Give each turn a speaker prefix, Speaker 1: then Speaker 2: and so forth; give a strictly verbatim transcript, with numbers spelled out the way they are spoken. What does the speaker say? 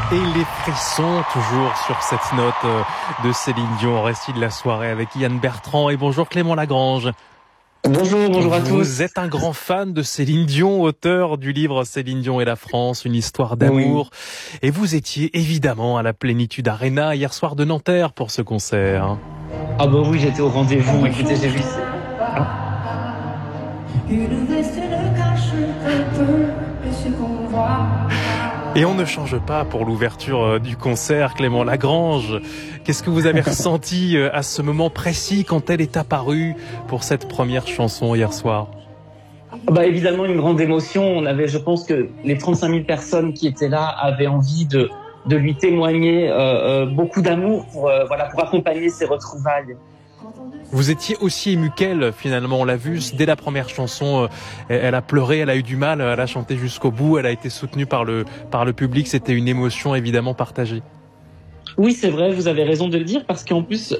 Speaker 1: Et les frissons, toujours sur cette note de Céline Dion, récit de la soirée avec Yann Bertrand. Et bonjour Clément Lagrange.
Speaker 2: Bonjour, bonjour à tous.
Speaker 1: Vous êtes un grand fan de Céline Dion, auteur du livre Céline Dion et la France, une histoire d'amour. Oui. Et vous étiez évidemment à la Plénitude Arena hier soir de Nanterre pour ce concert.
Speaker 2: Ah bah oui, j'étais au rendez-vous. Écoutez, j'ai vu... Ah.
Speaker 1: Et on ne change pas pour l'ouverture du concert, Clément Lagrange. Qu'est-ce que vous avez ressenti à ce moment précis quand elle est apparue pour cette première chanson hier soir ?
Speaker 2: Bah évidemment une grande émotion. On avait, je pense que les trente-cinq mille personnes qui étaient là avaient envie de de lui témoigner euh, euh, beaucoup d'amour pour euh, voilà pour accompagner ces retrouvailles.
Speaker 1: Vous étiez aussi ému qu'elle, finalement, on l'a vu, dès la première chanson, elle a pleuré, elle a eu du mal, elle a chanté jusqu'au bout, elle a été soutenue par le, par le public, c'était une émotion évidemment partagée.
Speaker 2: Oui, c'est vrai, vous avez raison de le dire, parce qu'en plus,